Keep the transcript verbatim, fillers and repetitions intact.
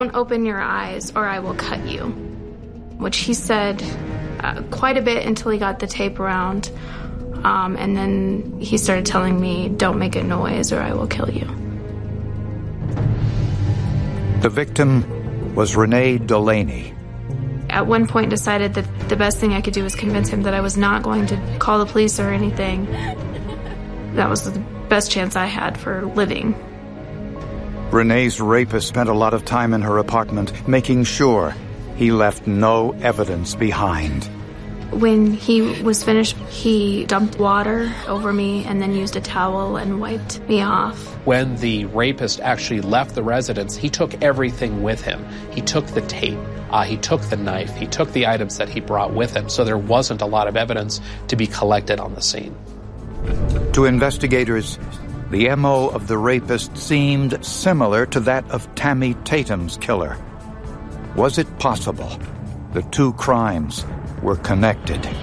Don't open your eyes or I will cut you, which he said uh, quite a bit until he got the tape around. Um, and then he started telling me, don't make a noise or I will kill you. The victim was Renee Delaney. At one point decided that the best thing I could do was convince him that I was not going to call the police or anything. That was the best chance I had for living. Renee's rapist spent a lot of time in her apartment making sure he left no evidence behind. When he was finished, he dumped water over me and then used a towel and wiped me off. When the rapist actually left the residence, he took everything with him. He took the tape, uh, he took the knife, he took the items that he brought with him, so there wasn't a lot of evidence to be collected on the scene. To investigators, the M O of the rapist seemed similar to that of Tammy Tatum's killer. Was it possible the two crimes were connected?